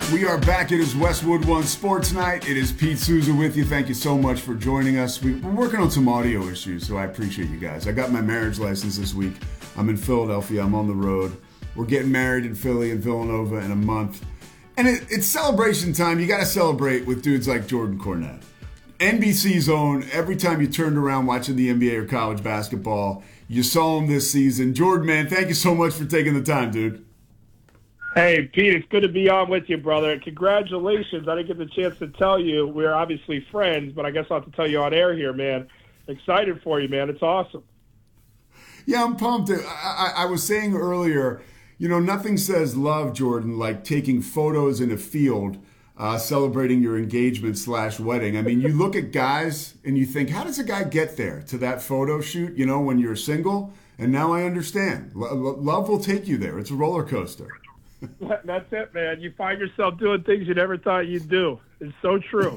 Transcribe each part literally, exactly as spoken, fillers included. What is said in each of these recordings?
We are back. It is Westwood One Sports Night. It is Pete Souza with you. Thank you so much for joining us. We, we're working on some audio issues, so I appreciate you guys. I got my marriage license this week. I'm in Philadelphia. I'm on the road. We're getting married in Philly and Villanova in a month. And it, it's celebration time. You got to celebrate with dudes like Jordan Cornette. N B C's own, every time you turned around watching the N B A or college basketball, you saw him this season. Jordan, man, thank you so much for taking the time, dude. Hey, Pete, it's good to be on with you, brother. Congratulations. I didn't get the chance to tell you. We're obviously friends, but I guess I'll have to tell you on air here, man. Excited for you, man. It's awesome. Yeah, I'm pumped. I, I, I was saying earlier, you know, nothing says love, Jordan, like taking photos in a field, uh, celebrating your engagement slash wedding. I mean, you look at guys and you think, how does a guy get there to that photo shoot, you know, when you're single? And now I understand. Lo- love will take you there. It's a roller coaster. That's it, man. You find yourself doing things you never thought you'd do. It's so true.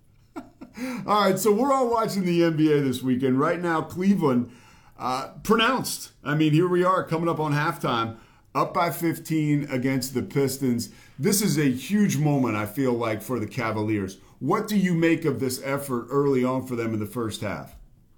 All right, so we're all watching the N B A this weekend. Right now, Cleveland uh, pronounced. I mean, here we are coming up on halftime, up by fifteen against the Pistons. This is a huge moment, I feel like, for the Cavaliers. What do you make of this effort early on for them in the first half?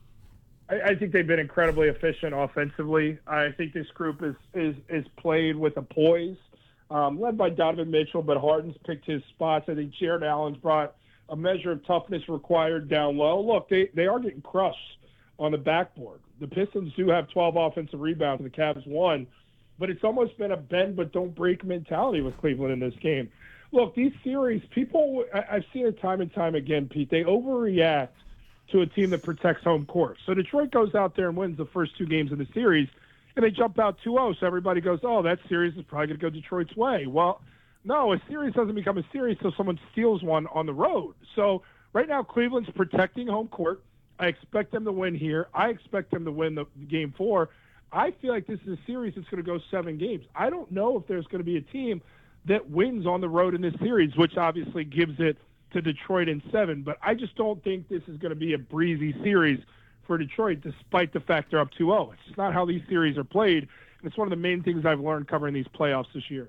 I, I think they've been incredibly efficient offensively. I think this group is is is played with a poise. Um, led by Donovan Mitchell, but Harden's picked his spots. I think Jared Allen's brought a measure of toughness required down low. Look, they, they are getting crushed on the backboard. The Pistons do have twelve offensive rebounds, and the Cavs won, but it's almost been a bend but don't break mentality with Cleveland in this game. Look, these series, people, I, I've seen it time and time again, Pete, they overreact to a team that protects home court. So Detroit goes out there and wins the first two games of the series, and they jump out two oh, so everybody goes, oh, that series is probably going to go Detroit's way. Well, no, a series doesn't become a series until someone steals one on the road. So right now Cleveland's protecting home court. I expect them to win here. I expect them to win the game four. I feel like this is a series that's going to go seven games. I don't know if there's going to be a team that wins on the road in this series, which obviously gives it to Detroit in seven. But I just don't think this is going to be a breezy series for Detroit, despite the fact they're up two oh. It's just not how these series are played, and it's one of the main things I've learned covering these playoffs this year.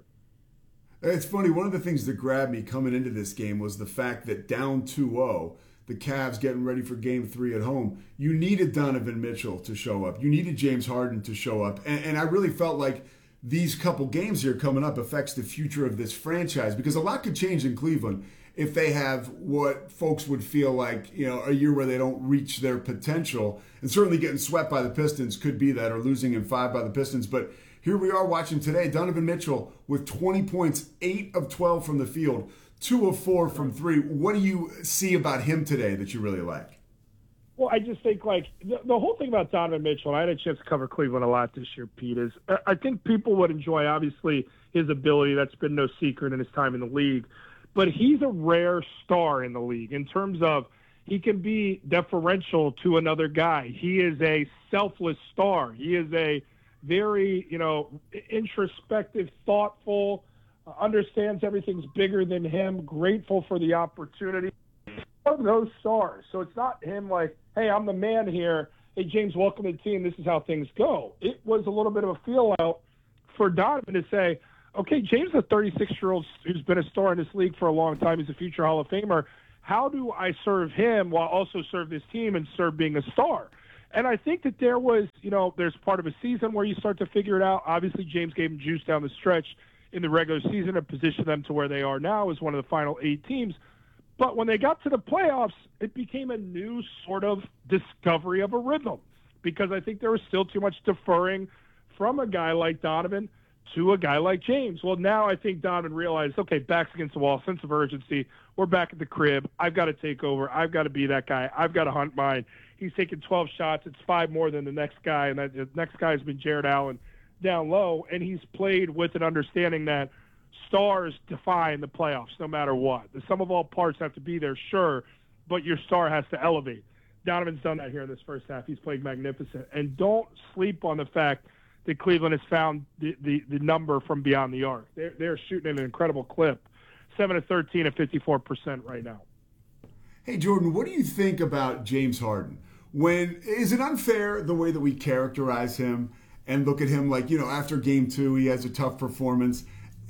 It's funny, one of the things that grabbed me coming into this game was the fact that down two oh, the Cavs getting ready for game three at home, you needed Donovan Mitchell to show up. You needed James Harden to show up. And, and I really felt like these couple games here coming up affects the future of this franchise, because a lot could change in Cleveland if they have what folks would feel like, you know, a year where they don't reach their potential. And certainly getting swept by the Pistons could be that, or losing in five by the Pistons. But here we are watching today, Donovan Mitchell with twenty points, eight of twelve from the field, two of four from three. What do you see about him today that you really like? Well, I just think, like, the, the whole thing about Donovan Mitchell, and I had a chance to cover Cleveland a lot this year, Pete, is I think people would enjoy, obviously, his ability. That's been no secret in his time in the league. But he's a rare star in the league in terms of he can be deferential to another guy. He is a selfless star. He is a very, you know, introspective, thoughtful, uh, understands everything's bigger than him, grateful for the opportunity. One of those stars. So it's not him like, hey, I'm the man here. Hey, James, welcome to the team. This is how things go. It was a little bit of a feel out for Donovan to say, okay, James is a thirty-six-year-old who's been a star in this league for a long time. He's a future Hall of Famer. How do I serve him while also serve this team and serve being a star? And I think that there was, you know, there's part of a season where you start to figure it out. Obviously, James gave him juice down the stretch in the regular season and positioned them to where they are now as one of the final eight teams. But when they got to the playoffs, it became a new sort of discovery of a rhythm, because I think there was still too much deferring from a guy like Donovan to a guy like James. Well, now I think Donovan realized, okay, back's against the wall, sense of urgency. We're back at the crib. I've got to take over. I've got to be that guy. I've got to hunt mine. He's taken twelve shots. It's five more than the next guy, and that, the next guy has been Jared Allen down low, and he's played with an understanding that stars define the playoffs no matter what. The sum of all parts have to be there, sure, but your star has to elevate. Donovan's done that here in this first half. He's played magnificent. And don't sleep on the fact that Cleveland has found the, the, the number from beyond the arc. They're, they're shooting at an incredible clip, seven of thirteen at fifty-four percent right now. Hey, Jordan, what do you think about James Harden? When is it unfair the way that we characterize him and look at him like, you know, after game two, he has a tough performance.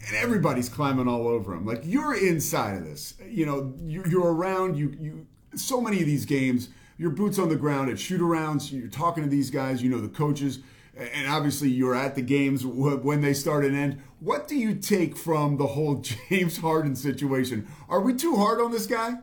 and everybody's climbing all over him. Like, you're inside of this. You know, you're, you're around. You you so many of these games, your boots on the ground at shoot-arounds. You're talking to these guys. You know the coaches. And obviously you're at the games when they start and end. What do you take from the whole James Harden situation? Are we too hard on this guy?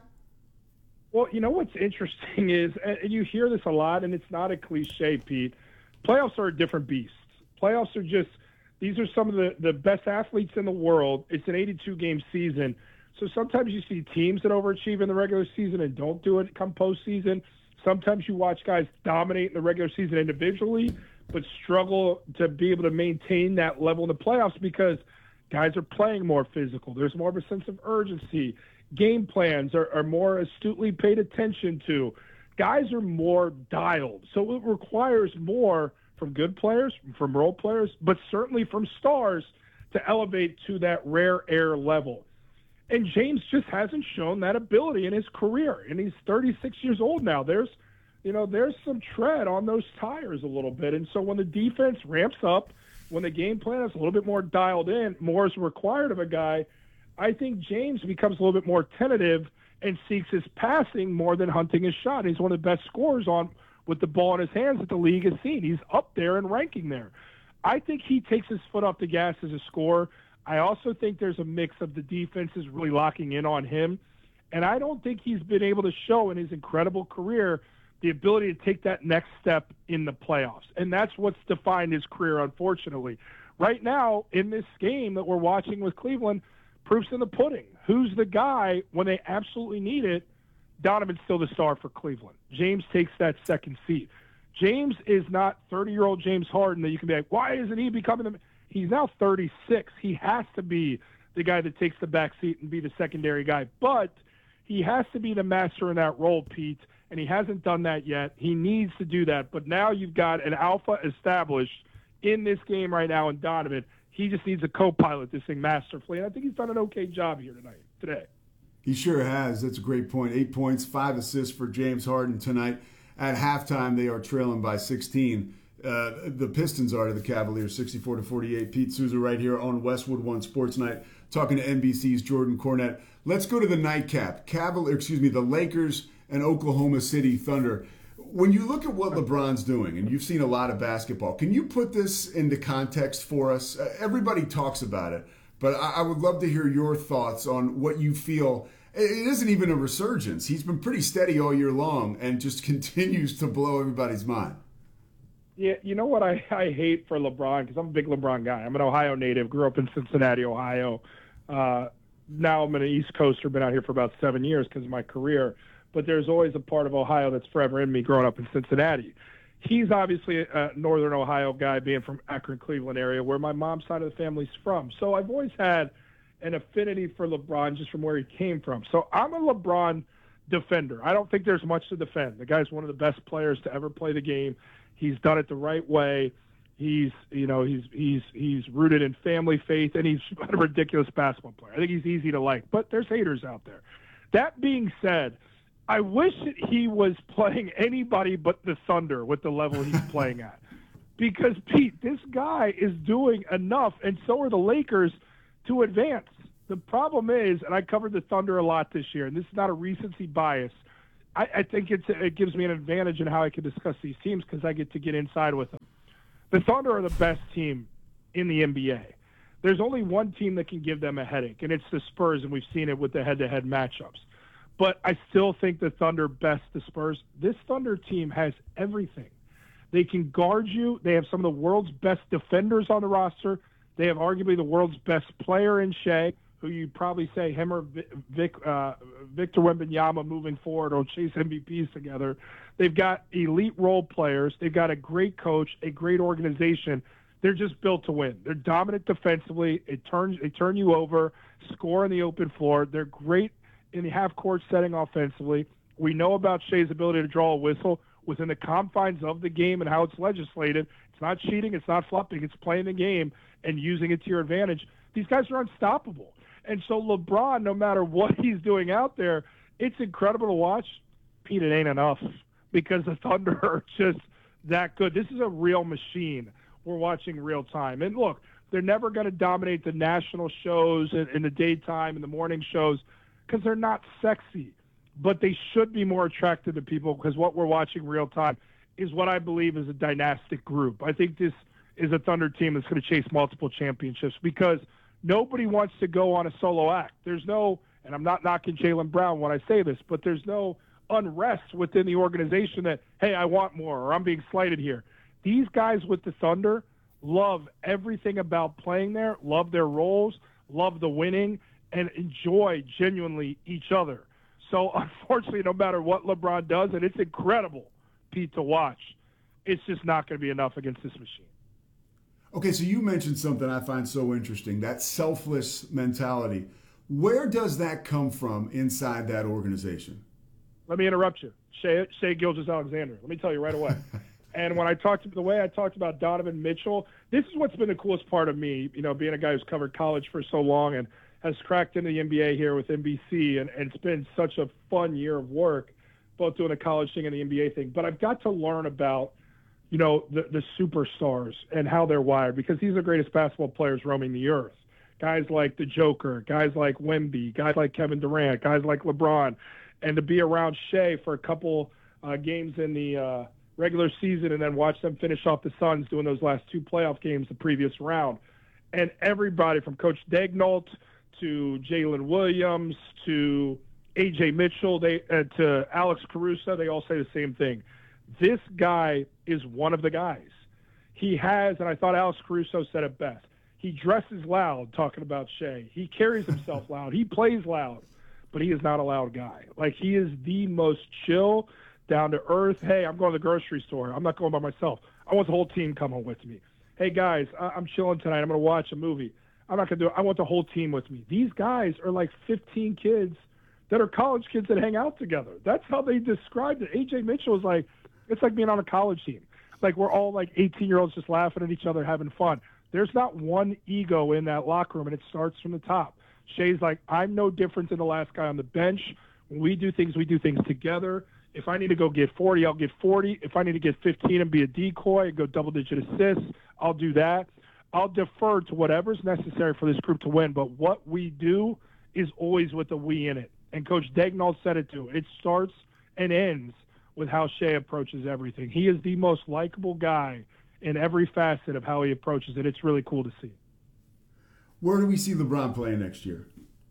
Well, you know what's interesting is, and you hear this a lot, and it's not a cliche, Pete, playoffs are a different beast. Playoffs are just, these are some of the, the best athletes in the world. It's an eighty-two game season. So sometimes you see teams that overachieve in the regular season and don't do it come postseason. Sometimes you watch guys dominate in the regular season individually, but struggle to be able to maintain that level in the playoffs because guys are playing more physical. There's more of a sense of urgency. Game plans are, are more astutely paid attention to. Guys are more dialed. So it requires more from good players, from role players, but certainly from stars to elevate to that rare air level. And James just hasn't shown that ability in his career. And he's thirty-six years old now. There's You know, there's some tread on those tires a little bit. And so when the defense ramps up, when the game plan is a little bit more dialed in, more is required of a guy, I think James becomes a little bit more tentative and seeks his passing more than hunting his shot. He's one of the best scorers on with the ball in his hands that the league has seen. He's up there in ranking there. I think he takes his foot off the gas as a scorer. I also think there's a mix of the defense is really locking in on him. And I don't think he's been able to show in his incredible career the ability to take that next step in the playoffs. And that's what's defined his career, unfortunately. Right now, in this game that we're watching with Cleveland, proof's in the pudding. Who's the guy when they absolutely need it? Donovan's still the star for Cleveland. James takes that second seat. James is not thirty-year-old James Harden that you can be like, why isn't he becoming the – he's now thirty-six. He has to be the guy that takes the back seat and be the secondary guy. But he has to be the master in that role, Pete, and he hasn't done that yet. He needs to do that. But now you've got an alpha established in this game right now in Donovan. He just needs a co-pilot this thing masterfully, and I think he's done an okay job here tonight, today. He sure has. That's a great point. Eight points, five assists for James Harden tonight. At halftime, they are trailing by sixteen. Uh, the Pistons are to the Cavaliers, sixty-four to forty-eight. Pete Souza right here on Westwood One Sports Night, talking to N B C's Jordan Cornette. Let's go to the nightcap. Cavalier, excuse me, the Lakers and Oklahoma City Thunder. When you look at what LeBron's doing, and you've seen a lot of basketball, can you put this into context for us? Uh, everybody talks about it, but I, I would love to hear your thoughts on what you feel. It isn't even a resurgence. He's been pretty steady all year long and just continues to blow everybody's mind. Yeah, you know what I, I hate for LeBron, because I'm a big LeBron guy. I'm an Ohio native, grew up in Cincinnati, Ohio. Uh, now I'm an East Coaster, been out here for about seven years because of my career. But there's always a part of Ohio that's forever in me growing up in Cincinnati. He's obviously a northern Ohio guy, being from Akron, Cleveland area, where my mom's side of the family's from. So I've always had an affinity for LeBron just from where he came from. So I'm a LeBron defender. I don't think there's much to defend. The guy's one of the best players to ever play the game. He's done it the right way. He's, you know, he's he's he's rooted in family faith, and he's a ridiculous basketball player. I think he's easy to like, but there's haters out there. That being said, I wish that he was playing anybody but the Thunder with the level he's playing at. Because, Pete, this guy is doing enough, and so are the Lakers, to advance. The problem is, and I covered the Thunder a lot this year, and this is not a recency bias, I, I think it's, it gives me an advantage in how I can discuss these teams because I get to get inside with them. The Thunder are the best team in the N B A. There's only one team that can give them a headache, and it's the Spurs, and we've seen it with the head-to-head matchups. But I still think the Thunder best the Spurs. This Thunder team has everything. They can guard you. They have some of the world's best defenders on the roster. They have arguably the world's best player in Shea, who you'd probably say him or Vic, uh, Victor Wembanyama moving forward or chase M V Ps together. They've got elite role players. They've got a great coach, a great organization. They're just built to win. They're dominant defensively. It turns, they turn you over, score on the open floor. They're great in the half-court setting offensively. We know about Shea's ability to draw a whistle within the confines of the game and how it's legislated. It's not cheating. It's not flopping. It's playing the game and using it to your advantage. These guys are unstoppable. And so LeBron, no matter what he's doing out there, it's incredible to watch. Pete, it ain't enough because the Thunder are just that good. This is a real machine we're watching real time. And look, They're never going to dominate the national shows in, in the daytime and the morning shows because they're not sexy. But they should be more attractive to people because what we're watching real time is what I believe is a dynastic group. I think this is a Thunder team that's going to chase multiple championships because nobody wants to go on a solo act. There's no, and I'm not knocking Jaylen Brown when I say this, but there's no unrest within the organization that, hey, I want more or I'm being slighted here. These guys with the Thunder love everything about playing there, love their roles, love the winning, and enjoy genuinely each other. So, unfortunately, no matter what LeBron does, and it's incredible, Pete, to watch, it's just not going to be enough against this machine. Okay, so you mentioned something I find so interesting, that selfless mentality. Where does that come from inside that organization? Let me interrupt you. Shai, Shai Gilgeous-Alexander. Let me tell you right away. And when I talked, the way I talked about Donovan Mitchell, this is what's been the coolest part of me, you know, being a guy who's covered college for so long and has cracked into the N B A here with N B C, and, and it's been such a fun year of work, both doing the college thing and the N B A thing. But I've got to learn about, you know, the, the superstars and how they're wired because these are the greatest basketball players roaming the earth. Guys like the Joker, guys like Wemby, guys like Kevin Durant, guys like LeBron. And to be around Shai for a couple uh, games in the uh, regular season and then watch them finish off the Suns doing those last two playoff games the previous round. And everybody from Coach Daigneault to Jalen Williams to A J Mitchell they, uh, to Alex Caruso, they all say the same thing. This guy is one of the guys. He has, and I thought Alex Caruso said it best, he dresses loud talking about Shai. He carries himself loud. He plays loud, but he is not a loud guy. Like, he is the most chill, down to earth. Hey, I'm going to the grocery store. I'm not going by myself. I want the whole team coming with me. Hey, guys, I- I'm chilling tonight. I'm going to watch a movie. I'm not going to do it. I want the whole team with me. These guys are like fifteen kids that are college kids that hang out together. That's how they described it. A J Mitchell is like, it's like being on a college team. Like, we're all like eighteen-year-olds just laughing at each other, having fun. There's not one ego in that locker room, and it starts from the top. Shai's like, I'm no different than the last guy on the bench. When we do things, we do things together. If I need to go get forty, I'll get forty. If I need to get fifteen and be a decoy and go double-digit assists, I'll do that. I'll defer to whatever's necessary for this group to win. But what we do is always with the we in it. And Coach Daigneault said it too. It starts and ends with how Shai approaches everything. He is the most likable guy in every facet of how he approaches it. It's really cool to see. Where do we see LeBron playing next year?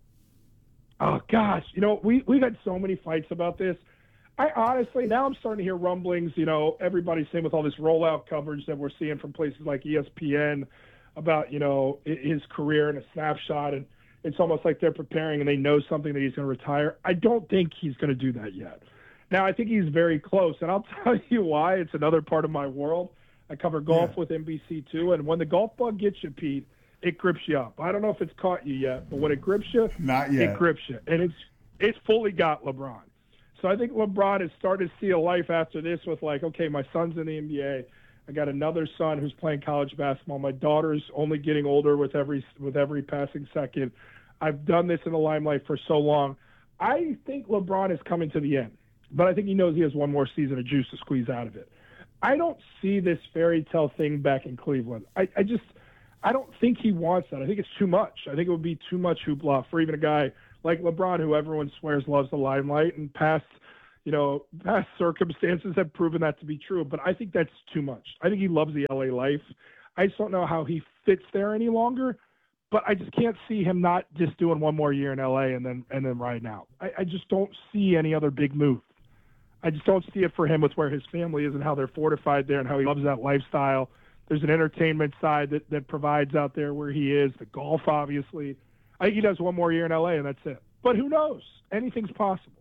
Oh, gosh. You know, we, we've had so many fights about this. I honestly, now I'm starting to hear rumblings, you know, everybody's saying with all this rollout coverage that we're seeing from places like E S P N about, you know, his career in a snapshot. And it's almost like they're preparing and they know something that he's going to retire. I don't think he's going to do that yet. Now, I think he's very close. And I'll tell you why. It's another part of my world. I cover golf yeah. with N B C too. And when the golf bug gets you, Pete, it grips you up. I don't know if it's caught you yet, but when it grips you, Not yet. it grips you. And it's it's fully got LeBron. So I think LeBron is starting to see a life after this with like, okay, my son's in the N B A. I got another son who's playing college basketball. My daughter's only getting older with every with every passing second. I've done this in the limelight for so long. I think LeBron is coming to the end, but I think he knows he has one more season of juice to squeeze out of it. I don't see this fairy tale thing back in Cleveland. I, I just I don't think he wants that. I think it's too much. I think it would be too much hoopla for even a guy like LeBron, who everyone swears loves the limelight, and past, you know, past circumstances have proven that to be true. But I think that's too much. I think he loves the L A life. I just don't know how he fits there any longer. But I just can't see him not just doing one more year in L A and then and then riding out. I, I just don't see any other big move. I just don't see it for him with where his family is and how they're fortified there and how he loves that lifestyle. There's an entertainment side that, that provides out there where he is, the golf, obviously. I think he does one more year in L A, and that's it. But who knows? Anything's possible.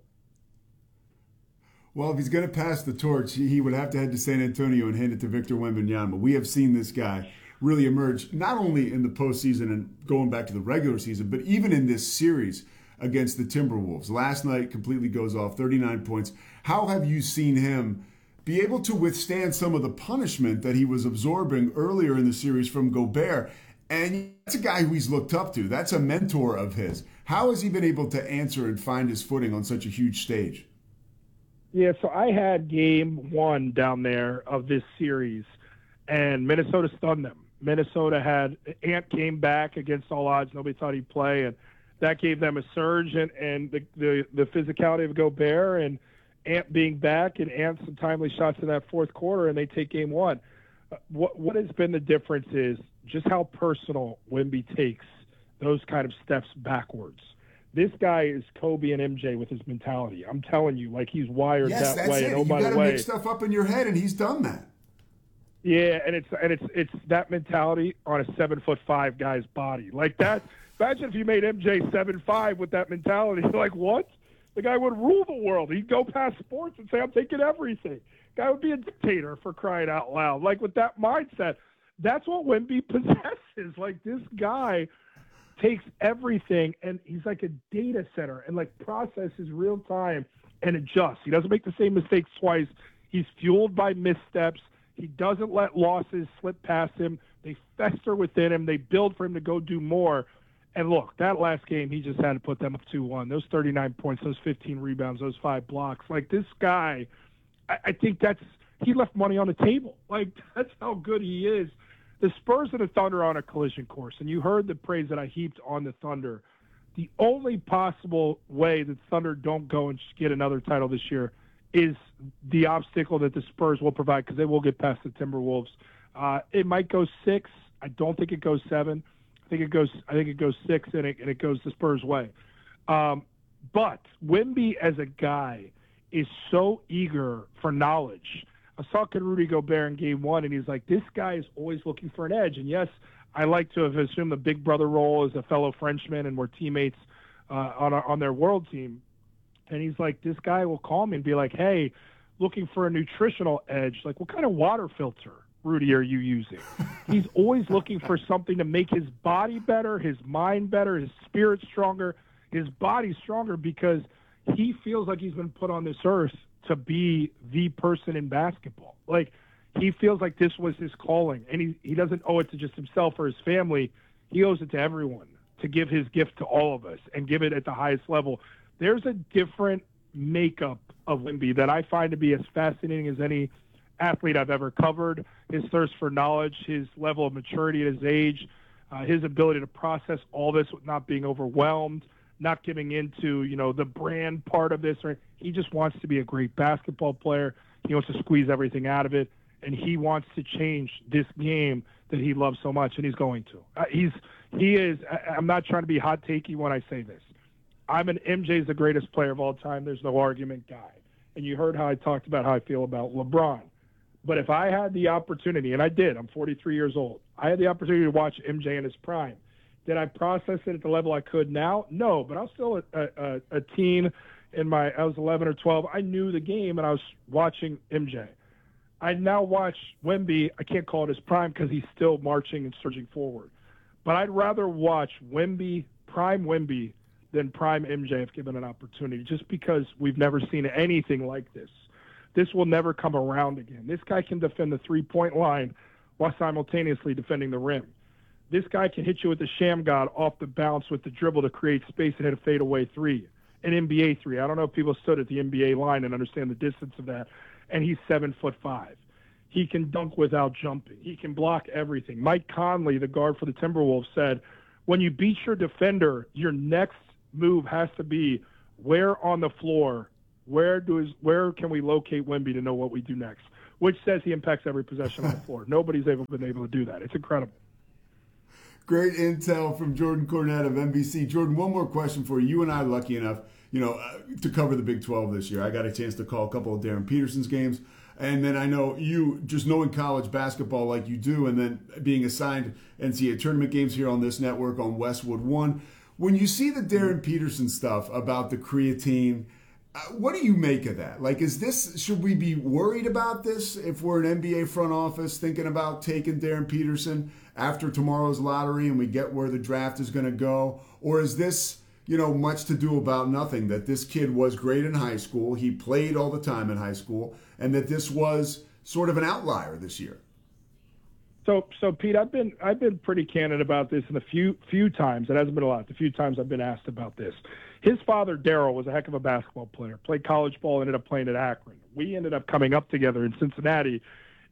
Well, if he's going to pass the torch, he would have to head to San Antonio and hand it to Victor Wembanyama. We have seen this guy really emerge, not only in the postseason and going back to the regular season, but even in this series against the Timberwolves. Last night completely goes off, thirty-nine points. How have you seen him be able to withstand some of the punishment that he was absorbing earlier in the series from Gobert? And that's a guy who he's looked up to. That's a mentor of his. How has he been able to answer and find his footing on such a huge stage? Yeah, so I had game one down there of this series, and Minnesota stunned them. Minnesota had Ant came back against all odds. Nobody thought he'd play, and that gave them a surge and, and the, the, the physicality of Gobert and Ant being back and Ant some timely shots in that fourth quarter, and they take game one. Uh, what what has been the difference is just how personal Wemby takes those kind of steps backwards. This guy is Kobe and M J with his mentality. I'm telling you, like he's wired yes, that that's way. It. And oh, you by got the to way, make stuff up in your head, and he's done that. Yeah, and it's and it's it's that mentality on a seven foot five guy's body. Like that. Imagine if you made M J seven five with that mentality. Like what? The guy would rule the world. He'd go past sports and say, "I'm taking everything." Guy would be a dictator for crying out loud. Like with that mindset, that's what Wemby possesses. Like this guy takes everything and he's like a data center and like processes real time and adjusts. He doesn't make the same mistakes twice. He's fueled by missteps. He doesn't let losses slip past him. They fester within him. They build for him to go do more. And look, that last game, he just had to put them up two one. Those thirty-nine points, those fifteen rebounds, those five blocks. Like this guy, I, I think that's he left money on the table. Like that's how good he is. The Spurs and the Thunder are on a collision course, and you heard the praise that I heaped on the Thunder. The only possible way that Thunder don't go and get another title this year is the obstacle that the Spurs will provide because they will get past the Timberwolves. Uh, it might go six. I don't think it goes seven. I think it goes. I think it goes six, and it, and it goes the Spurs' way. Um, but Wemby as a guy is so eager for knowledge. I was talking to Rudy Gobert in game one, and he's like, this guy is always looking for an edge. And, yes, I like to have assumed the big brother role as a fellow Frenchman, and we're teammates uh, on, our, on their world team. And he's like, this guy will call me and be like, hey, looking for a nutritional edge. Like, what kind of water filter, Rudy, are you using? He's always looking for something to make his body better, his mind better, his spirit stronger, his body stronger because he feels like he's been put on this earth to be the person in basketball. Like he feels like this was his calling and he, he doesn't owe it to just himself or his family. He owes it to everyone to give his gift to all of us and give it at the highest level. There's a different makeup of Wemby that I find to be as fascinating as any athlete I've ever covered. His thirst for knowledge, his level of maturity at his age, uh, his ability to process all this with not being overwhelmed, not giving into, you know, the brand part of this. Or he just wants to be a great basketball player. He wants to squeeze everything out of it, and he wants to change this game that he loves so much, and he's going to. Uh, he's he is. I, I'm not trying to be hot takey when I say this. I'm an M J's the greatest player of all time. There's no argument guy. And you heard how I talked about how I feel about LeBron. But if I had the opportunity, and I did, I'm forty-three years old. I had the opportunity to watch M J in his prime. Did I process it at the level I could now? No, but I was still a, a, a teen in my, I was eleven or twelve. I knew the game, and I was watching M J. I now watch Wemby. I can't call it his prime because he's still marching and surging forward. But I'd rather watch Wemby, prime Wemby, than prime M J if given an opportunity, just because we've never seen anything like this. This will never come around again. This guy can defend the three-point line while simultaneously defending the rim. This guy can hit you with the sham god off the bounce with the dribble to create space and hit a fadeaway three, an N B A three. I don't know if people stood at the N B A line and understand the distance of that. And he's seven foot five. He can dunk without jumping. He can block everything. Mike Conley, the guard for the Timberwolves, said, when you beat your defender, your next move has to be where on the floor, where does where can we locate Wemby to know what we do next? Which says he impacts every possession on the floor. Nobody's ever been able to do that. It's incredible. Great intel from Jordan Cornette of N B C. Jordan, one more question for you. You and I are lucky enough, you know, uh, to cover the Big twelve this year. I got a chance to call a couple of Darren Peterson's games. And then I know you, just knowing college basketball like you do, and then being assigned N C double A tournament games here on this network on Westwood One. When you see the Darren Peterson stuff about the creatine, uh, what do you make of that? Like, is this, should we be worried about this if we're an N B A front office thinking about taking Darren Peterson after tomorrow's lottery and we get where the draft is going to go? Or is this, you know, much to do about nothing, that this kid was great in high school, he played all the time in high school, and that this was sort of an outlier this year? So, so Pete, I've been I've been pretty candid about this in a few few times. It hasn't been a lot. The few times I've been asked about this. His father, Daryl, was a heck of a basketball player. Played college ball, ended up playing at Akron. We ended up coming up together in Cincinnati,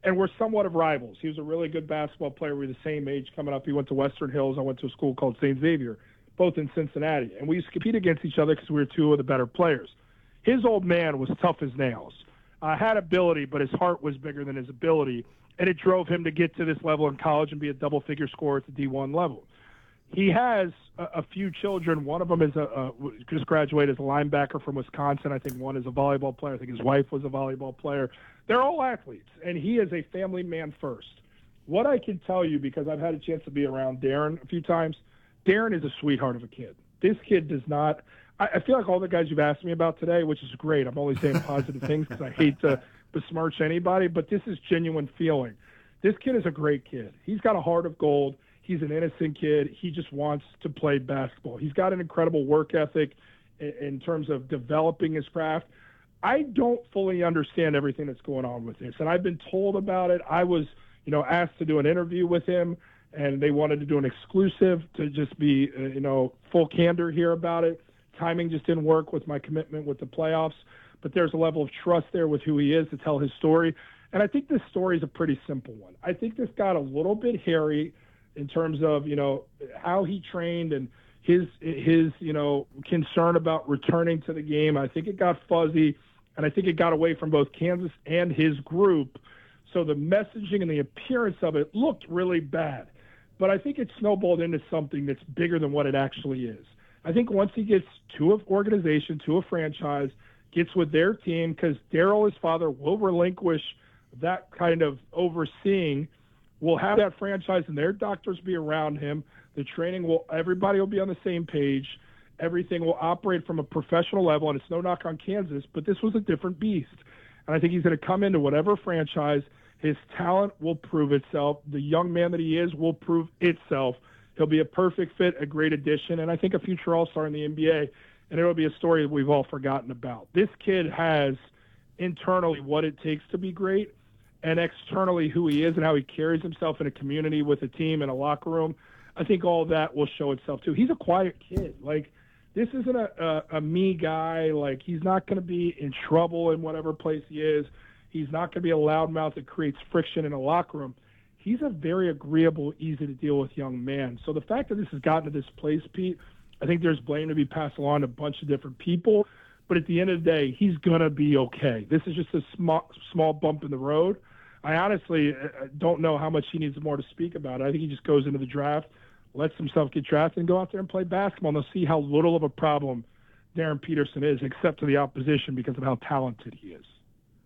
and we're somewhat of rivals. He was a really good basketball player. We were the same age coming up. He went to Western Hills. I went to a school called Saint Xavier, both in Cincinnati. And we used to compete against each other because we were two of the better players. His old man was tough as nails. Uh, had ability, but his heart was bigger than his ability. And it drove him to get to this level in college and be a double-figure scorer at the D one level. He has a, a few children. One of them is a, a just graduated as a linebacker from Wisconsin. I think one is a volleyball player. I think his wife was a volleyball player. They're all athletes, and he is a family man first. What I can tell you, because I've had a chance to be around Darren a few times, Darren is a sweetheart of a kid. This kid does not – I feel like all the guys you've asked me about today, which is great. I'm only saying positive things because I hate to besmirch anybody, but this is genuine feeling. This kid is a great kid. He's got a heart of gold. He's an innocent kid. He just wants to play basketball. He's got an incredible work ethic in, in terms of developing his craft. I don't fully understand everything that's going on with this, and I've been told about it. I was, you know, asked to do an interview with him, and they wanted to do an exclusive to just be, uh, you know, full candor here about it. Timing just didn't work with my commitment with the playoffs, but there's a level of trust there with who he is to tell his story. And I think this story is a pretty simple one. I think this got a little bit hairy in terms of, you know, how he trained and his, his, you know, concern about returning to the game. I think it got fuzzy, and I think it got away from both Kansas and his group. So the messaging and the appearance of it looked really bad. But I think it snowballed into something that's bigger than what it actually is. I think once he gets to an organization, to a franchise, gets with their team, because Daryl, his father, will relinquish that kind of overseeing. We'll have that franchise and their doctors be around him. The training will, everybody will be on the same page. Everything will operate from a professional level, and it's no knock on Kansas, but this was a different beast. And I think he's going to come into whatever franchise. His talent will prove itself. The young man that he is will prove itself. He'll be a perfect fit, a great addition, and I think a future all-star in the N B A. And it'll be a story that we've all forgotten about. This kid has internally what it takes to be great, and externally who he is and how he carries himself in a community with a team in a locker room. I think all that will show itself too. He's a quiet kid. Like, this isn't a, a, a me guy. Like, he's not going to be in trouble in whatever place he is. He's not going to be a loudmouth that creates friction in a locker room. He's a very agreeable, easy to deal with young man. So the fact that this has gotten to this place, Pete, I think there's blame to be passed along to a bunch of different people. But at the end of the day, he's going to be okay. This is just a small, small bump in the road. I honestly don't know how much he needs more to speak about it. I think he just goes into the draft, lets himself get drafted, and go out there and play basketball. And they'll see how little of a problem Darren Peterson is, except to the opposition, because of how talented he is.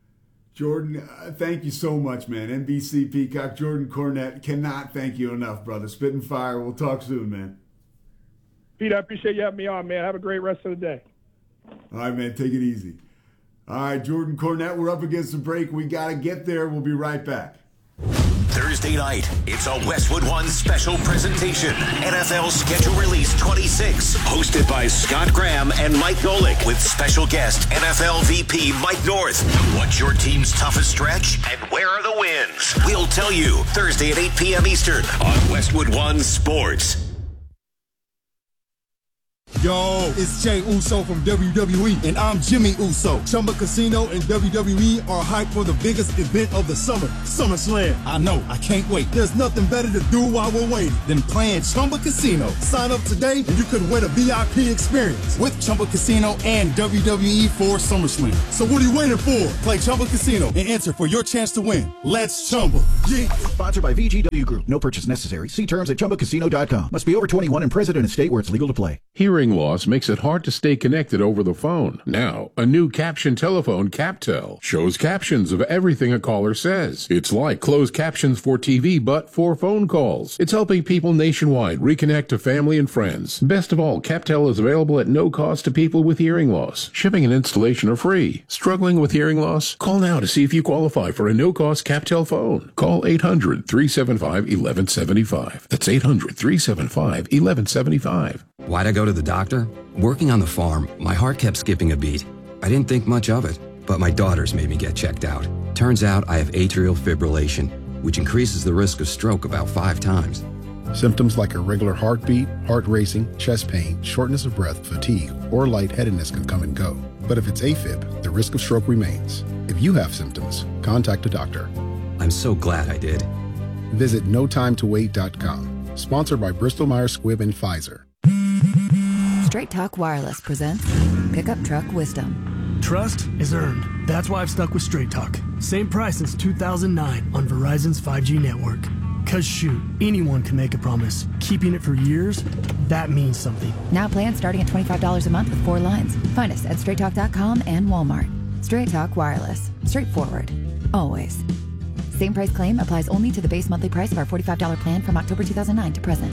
Jordan, uh, thank you so much, man. N B C Peacock, Jordan Cornette, cannot thank you enough, brother. Spit and fire. We'll talk soon, man. Pete, I appreciate you having me on, man. Have a great rest of the day. All right, man. Take it easy. All right, Jordan Cornette, we're up against the break. We got to get there. We'll be right back. Thursday night, it's a Westwood One special presentation. N F L Schedule Release twenty-six, hosted by Scott Graham and Mike Golick, with special guest N F L V P Mike North. What's your team's toughest stretch, and where are the wins? We'll tell you Thursday at eight p.m. Eastern on Westwood One Sports. Yo, it's Jey Uso from W W E, and I'm Jimmy Uso. Chumba Casino and W W E are hyped for the biggest event of the summer, SummerSlam. I know, I can't wait. There's nothing better to do while we're waiting than playing Chumba Casino. Sign up today, and you could win a V I P experience with Chumba Casino and W W E for SummerSlam. So what are you waiting for? Play Chumba Casino and enter for your chance to win. Let's Chumba. Yeah. Sponsored by V G W Group. No purchase necessary. See terms at chumba casino dot com. Must be over twenty-one and present in a state where it's legal to play. Hearing loss makes it hard to stay connected over the phone. Now, a new caption telephone, CapTel, shows captions of everything a caller says. It's like closed captions for T V, but for phone calls. It's helping people nationwide reconnect to family and friends. Best of all, CapTel is available at no cost to people with hearing loss. Shipping and installation are free. Struggling with hearing loss? Call now to see if you qualify for a no-cost CapTel phone. Call eight hundred, three seven five, one one seven five. That's eight hundred, three seven five, one one seven five. Why'd I go to the doctor? Working on the farm, my heart kept skipping a beat. I didn't think much of it, but my daughters made me get checked out. Turns out I have atrial fibrillation, which increases the risk of stroke about five times. Symptoms like irregular heartbeat, heart racing, chest pain, shortness of breath, fatigue, or lightheadedness can come and go. But if it's AFib, the risk of stroke remains. If you have symptoms, contact a doctor. I I'm so glad I did. Visit no time to wait dot com. Sponsored by Bristol Myers Squibb and Pfizer. Straight Talk Wireless presents Pickup Truck Wisdom. Trust is earned. That's why I've stuck with Straight Talk. Same price since two thousand nine on Verizon's five G network. Cause shoot, anyone can make a promise. Keeping it for years, that means something. Now plans starting at twenty-five dollars a month with four lines. Find us at straight talk dot com and Walmart. Straight Talk Wireless. Straightforward. Always. Same price claim applies only to the base monthly price of our forty-five dollars plan from October two thousand nine to present.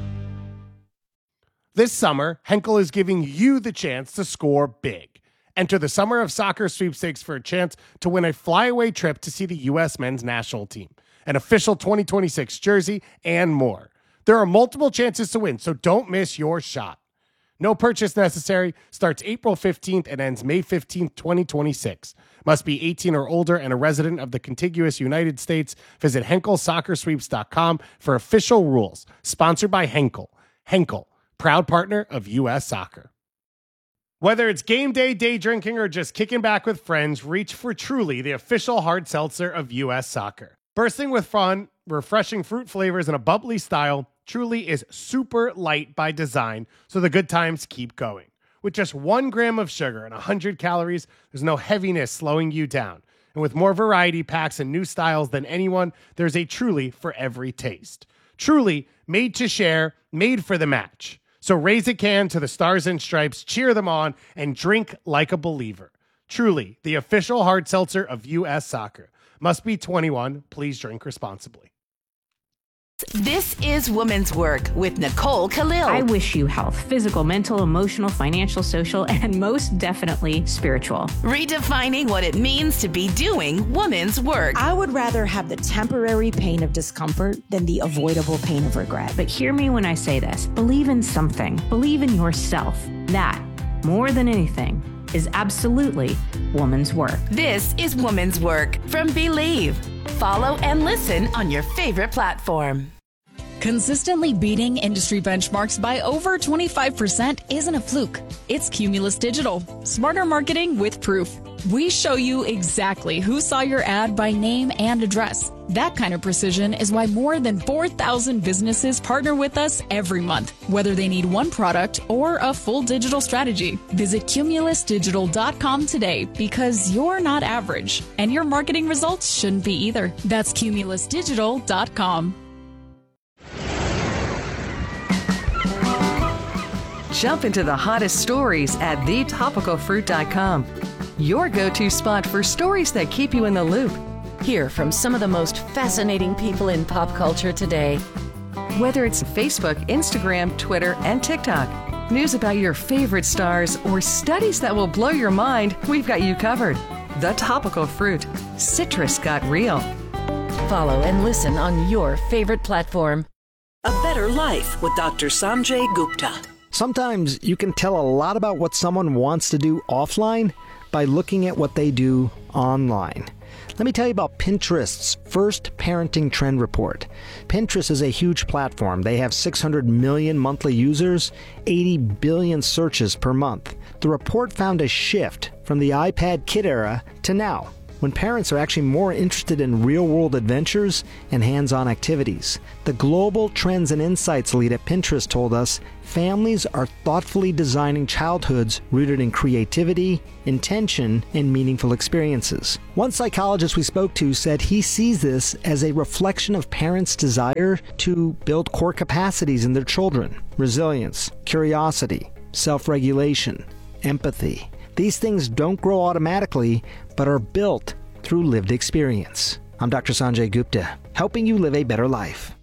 This summer, Henkel is giving you the chance to score big. Enter the Summer of Soccer sweepstakes for a chance to win a flyaway trip to see the U S men's national team, an official twenty twenty-six jersey, and more. There are multiple chances to win, so don't miss your shot. No purchase necessary. Starts April fifteenth and ends May fifteenth, twenty twenty-six. Must be eighteen or older and a resident of the contiguous United States. Visit Henkel Soccer Sweeps dot com for official rules. Sponsored by Henkel. Henkel, proud partner of U S Soccer. Whether it's game day, day drinking, or just kicking back with friends, reach for Truly, the official hard seltzer of U S Soccer. Bursting with fun, refreshing fruit flavors, and a bubbly style, Truly is super light by design, so the good times keep going. With just one gram of sugar and one hundred calories, there's no heaviness slowing you down. And with more variety packs and new styles than anyone, there's a Truly for every taste. Truly, made to share, made for the match. So raise a can to the Stars and Stripes, cheer them on, and drink like a believer. Truly, the official hard seltzer of U S Soccer. Must be twenty-one. Please drink responsibly. This is Woman's Work with Nicole Khalil. I wish you health, physical, mental, emotional, financial, social, and most definitely spiritual. Redefining what it means to be doing woman's work. I would rather have the temporary pain of discomfort than the avoidable pain of regret. But hear me when I say this. Believe in something. Believe in yourself. That, more than anything, is absolutely woman's work. This is Woman's Work from Believe. Follow and listen on your favorite platform. Consistently beating industry benchmarks by over twenty-five percent isn't a fluke. It's Cumulus Digital. Smarter marketing with proof. We show you exactly who saw your ad by name and address. That kind of precision is why more than four thousand businesses partner with us every month, whether they need one product or a full digital strategy. Visit cumulus digital dot com today because you're not average, and your marketing results shouldn't be either. That's cumulus digital dot com. Jump into the hottest stories at the topical fruit dot com. Your go-to spot for stories that keep you in the loop. Hear from some of the most fascinating people in pop culture today. Whether it's Facebook, Instagram, Twitter, and TikTok, news about your favorite stars, or studies that will blow your mind, we've got you covered. The Topical Fruit. Citrus got real. Follow and listen on your favorite platform. A Better Life with Doctor Sanjay Gupta. Sometimes you can tell a lot about what someone wants to do offline by looking at what they do online. Let me tell you about Pinterest's first parenting trend report. Pinterest is a huge platform. They have six hundred million monthly users, eighty billion searches per month. The report found a shift from the iPad kid era to now, when parents are actually more interested in real-world adventures and hands-on activities. The Global Trends and Insights lead at Pinterest told us families are thoughtfully designing childhoods rooted in creativity, intention, and meaningful experiences. One psychologist we spoke to said he sees this as a reflection of parents' desire to build core capacities in their children: resilience, curiosity, self-regulation, empathy. These things don't grow automatically, but are built through lived experience. I'm Doctor Sanjay Gupta, helping you live a better life.